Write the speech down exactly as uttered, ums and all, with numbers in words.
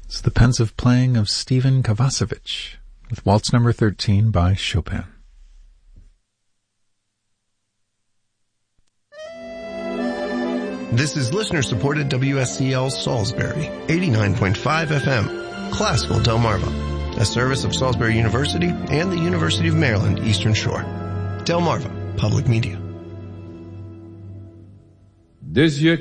It's the pensive playing of Stephen Kovacevic with Waltz number thirteen by Chopin. This is listener-supported W S C L Salisbury, eighty-nine point five F M, Classical Delmarva, a service of Salisbury University and the University of Maryland Eastern Shore. Delmarva Public Media. Des yeux